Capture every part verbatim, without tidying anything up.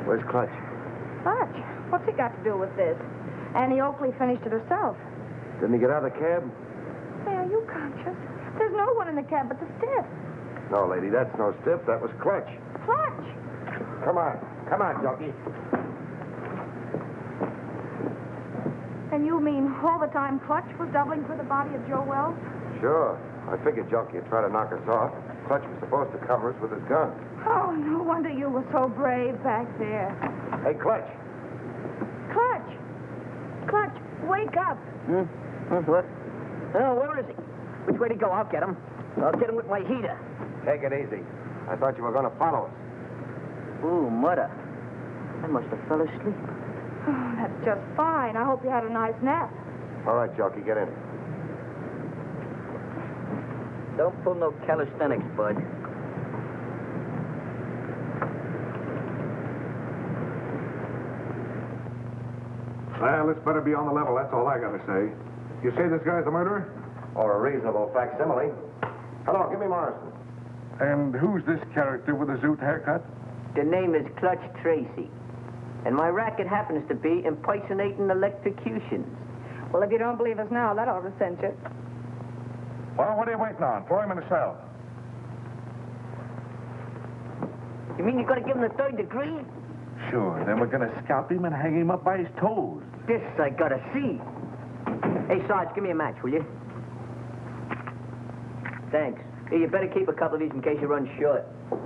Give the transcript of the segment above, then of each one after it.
Where's Clutch? Clutch? What's he got to do with this? Annie Oakley finished it herself. Didn't he get out of the cab? Hey, are you conscious? There's no one in the cab but the stiff. No, lady, that's no stiff. That was Clutch. Clutch? Come on. Come on, Junkie. And you mean all the time Clutch was doubling for the body of Joe Wells? Sure. I figured Junkie would try to knock us off. Clutch was supposed to cover us with his gun. Oh, no wonder you were so brave back there. Hey, Clutch. Clutch! Clutch, wake up. Hmm? Hmm, what? Oh, where is he? Which way to go? I'll get him. I'll get him with my heater. Take it easy. I thought you were going to follow us. Ooh, mother. I must have fell asleep. Oh, that's just fine. I hope you had a nice nap. All right, Junkie, get in. Don't pull no calisthenics, bud. Well, this better be on the level. That's all I got to say. You say this guy's the murderer? Or a reasonable facsimile. Hello, give me Morrison. And who's this character with the zoot haircut? The name is Clutch Tracy. And my racket happens to be impersonating electrocutions. Well, if you don't believe us now, that ought to cinch it. Well, what are you waiting on? Throw him in the cell. You mean you're going to give him the third degree? Sure. Then we're going to scalp him and hang him up by his toes. This I got to see. Hey, Sarge, give me a match, will you? Thanks. Hey, you better keep a couple of these in case you run short.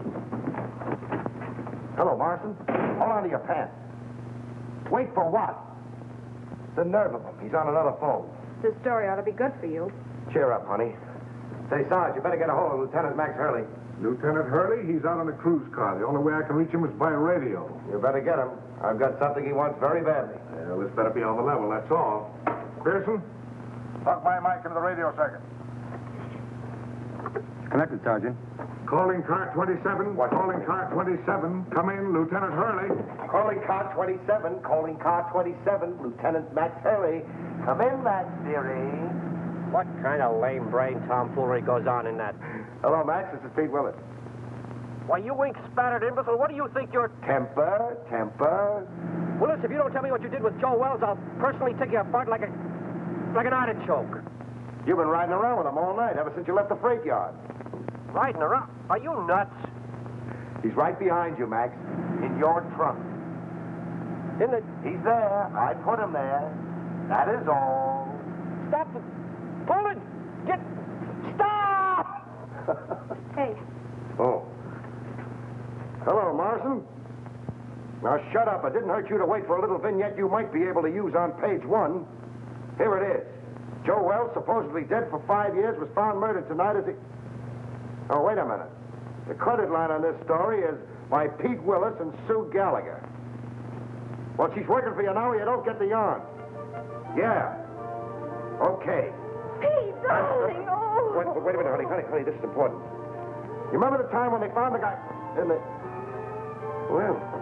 Hello, Morrison. Hold on to your pants. Wait for what? The nerve of him. He's on another phone. This story ought to be good for you. Cheer up, honey. Say, Sarge, you better get a hold of Lieutenant Max Hurley. Lieutenant Hurley, he's out on a cruise car. The only way I can reach him is by radio. You better get him. I've got something he wants very badly. Well, this better be on the level, that's all. Pearson, plug my mic into the radio circuit. Connected, Sergeant. Calling car twenty-seven. What? Calling car twenty-seven. Come in, Lieutenant Hurley. Calling car twenty-seven. Calling car twenty-seven. Lieutenant Max Hurley. Come in, Max, dearie. What kind of lame-brain tomfoolery goes on in that? Hello, Max. This is Pete Willett. Why, you ink-spattered imbecile, what do you think you're... Temper, temper. Willis, if you don't tell me what you did with Joe Wells, I'll personally take you apart like a... like an artichoke. You've been riding around with him all night, ever since you left the freight yard. Riding around? Are you nuts? He's right behind you, Max. In your trunk. In the... He's there. I put him there. That is all. Stop the... Pull it! Get... Stop! Hey. Oh. Hello, Morrison. Now, shut up. It didn't hurt you to wait for a little vignette you might be able to use on page one. Here it is. Joe Wells, supposedly dead for five years, was found murdered tonight as he... Oh, wait a minute. The credit line on this story is by Pete Willis and Sue Gallagher. Well, she's working for you now or you don't get the yarn. Yeah. Okay. Pete, darling, oh. Wait, wait a minute, honey, honey, honey, this is important. You remember the time when they found the guy in the... Well,